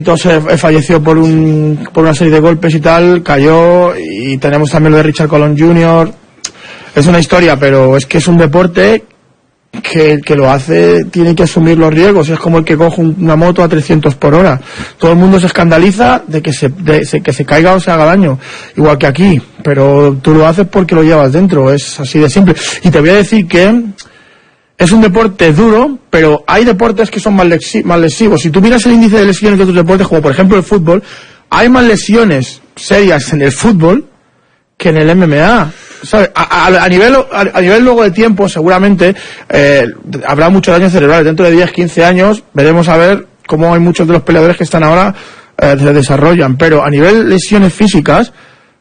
Entonces falleció por una serie de golpes y tal, cayó, y tenemos también lo de Richard Colón Jr. Es una historia, pero es que es un deporte que el que lo hace tiene que asumir los riesgos. Es como el que coge una moto a 300 por hora. Todo el mundo se escandaliza de que se caiga o se haga daño, igual que aquí, pero tú lo haces porque lo llevas dentro, es así de simple. Y te voy a decir que es un deporte duro, pero hay deportes que son más lesivos. Si tú miras el índice de lesiones de otros deportes, como por ejemplo el fútbol, hay más lesiones serias en el fútbol que en el MMA. ¿Sabes? A nivel luego de tiempo, seguramente habrá mucho daño cerebral. Dentro de 10, 15 años veremos a ver cómo hay muchos de los peleadores que están ahora se desarrollan. Pero a nivel lesiones físicas,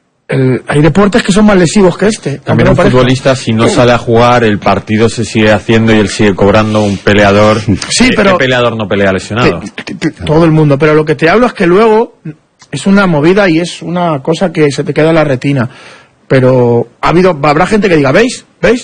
hay deportes que son más lesivos que este. También un futbolista, si no sale a jugar, el partido se sigue haciendo y él sigue cobrando. Un peleador, sí, pero ¿qué peleador no pelea lesionado? Todo el mundo, pero lo que te hablo es que luego es una movida y es una cosa que se te queda en la retina. Pero habrá gente que diga, ¿veis?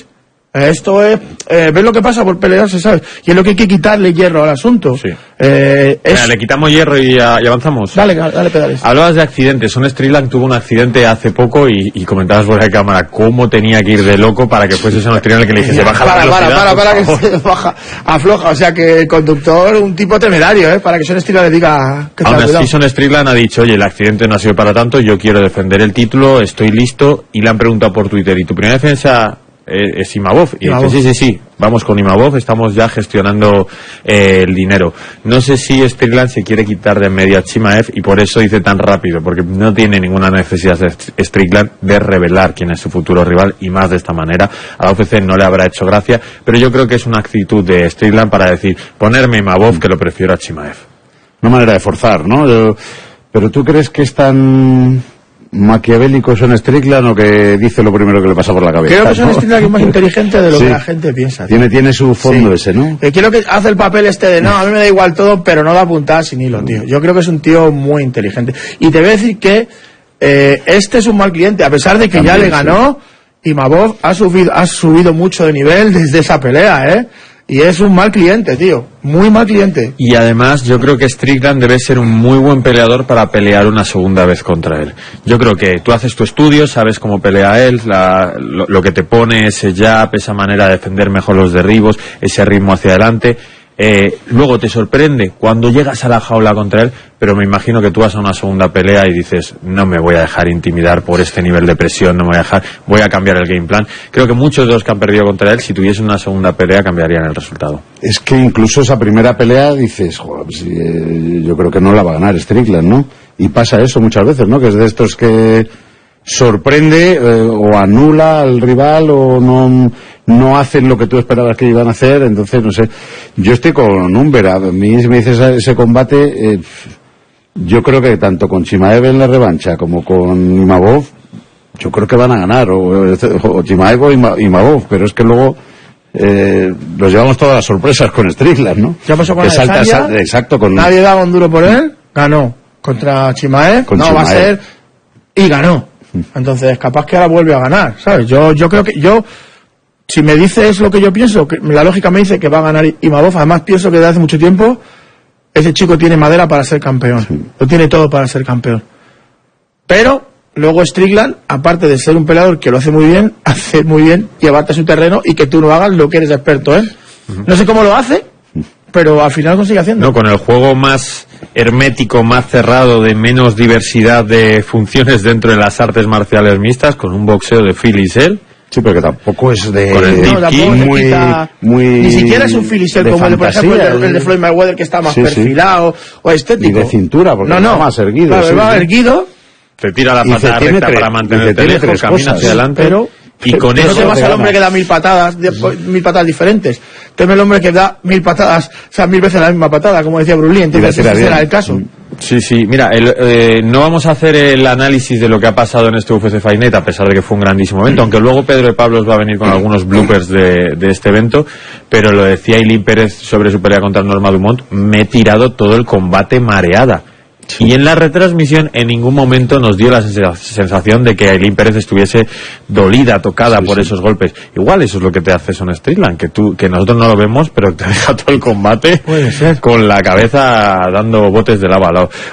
Esto es, ¿ves lo que pasa por pelearse, sabes? Y es lo que hay que quitarle hierro al asunto. Sí. Mira, le quitamos hierro y avanzamos. Dale pedales. Hablabas de accidentes. Son Strickland tuvo un accidente hace poco y comentabas fuera de cámara cómo tenía que ir de loco para que fuese Son Strickland el que le dijese baja la velocidad. Para que se baja, afloja. O sea que el conductor, un tipo temerario, para que Son Strickland le diga que aún así Son Strickland ha dicho, oye, el accidente no ha sido para tanto, yo quiero defender el título, estoy listo, y le han preguntado por Twitter, ¿y tu primera defensa es Imavov? Y dice, sí, vamos con Imavov, estamos ya gestionando el dinero. No sé si Strickland se quiere quitar de en medio a Chimaev y por eso dice tan rápido, porque no tiene ninguna necesidad de Strickland de revelar quién es su futuro rival, y más de esta manera. A la UFC no le habrá hecho gracia, pero yo creo que es una actitud de Strickland para decir, ponerme Imavov que lo prefiero a Chimaev. Una manera de forzar, ¿no? Pero ¿tú crees que es tan maquiavélico Son Strickland o que dice lo primero que le pasa por la cabeza? Creo que Son Strickland es más inteligente de lo que la gente piensa. Tiene su fondo ese, ¿no? Creo que hace el papel de no, a mí me da igual todo, pero no da puntadas sin hilo, tío. Yo creo que es un tío muy inteligente. Y te voy a decir que este es un mal cliente, a pesar de que también, ya le ganó, Imavov ha subido mucho de nivel desde esa pelea, y es un mal cliente, tío, muy mal cliente. Y además yo creo que Strickland debe ser un muy buen peleador para pelear una segunda vez contra él. Yo creo que tú haces tu estudio, sabes cómo pelea él, lo que te pone, ese jab, esa manera de defender mejor los derribos, ese ritmo hacia adelante. Luego te sorprende cuando llegas a la jaula contra él, pero me imagino que tú vas a una segunda pelea y dices, no me voy a dejar intimidar por este nivel de presión, voy a cambiar el game plan. Creo que muchos de los que han perdido contra él, si tuviesen una segunda pelea, cambiarían el resultado. Es que incluso esa primera pelea dices, joder, pues, yo creo que no la va a ganar Strickland, ¿no? Y pasa eso muchas veces, ¿no? Que es de estos que sorprende o anula al rival o no hacen lo que tú esperabas que iban a hacer. Entonces, no sé, yo estoy con Humber. A mí, si me dices ese combate, yo creo que tanto con Chimaev en la revancha como con Imavov, yo creo que van a ganar, o Chimaev o Imavov, pero es que luego nos llevamos todas las sorpresas con Strickland, ¿no? Ya pasó con Adesanya, exacto, nadie daba un duro por él, ganó. Contra Chimaev, va a ser, y ganó. Entonces, capaz que ahora vuelve a ganar, ¿sabes? Yo creo que si me dices lo que yo pienso, que la lógica me dice que va a ganar Imavov. Además, pienso que desde hace mucho tiempo ese chico tiene madera para ser campeón. Sí. Lo tiene todo para ser campeón. Pero luego Strickland, aparte de ser un peleador que lo hace muy bien llevarte a su terreno y que tú no hagas lo que eres experto, No sé cómo lo hace, pero al final consigue haciendo. No, con el juego más hermético, más cerrado, de menos diversidad de funciones dentro de las artes marciales mixtas, con un boxeo de Phil-Isel. Sí, pero que tampoco es de... Con el deep kick, muy... Ni siquiera es un Phil-Isel como por ejemplo el de Floyd Mayweather, que está más perfilado o estético. Y de cintura, porque no más erguido. Claro, va erguido. Te tira la patada recta para mantenerte lejos, camina hacia adelante. Y con eso... No te vas al hombre que da 1000 patadas, 1000 patadas diferentes. Teme el hombre que da 1000 patadas, o sea, 1000 veces la misma patada, como decía Bruce Lee. Entonces ese será el caso. Sí, mira, no vamos a hacer el análisis de lo que ha pasado en este UFC Fight Night, a pesar de que fue un grandísimo evento, aunque luego Pedro de Pablos va a venir con algunos bloopers de este evento, pero lo decía Eileen Pérez sobre su pelea contra Norma Dumont, me he tirado todo el combate mareada. Y en la retransmisión en ningún momento nos dio la sensación de que Eileen Pérez estuviese dolida, tocada por esos golpes. Igual eso es lo que te hace Son Strickland, que nosotros no lo vemos, pero te deja todo el combate con la cabeza dando botes de lava al lado.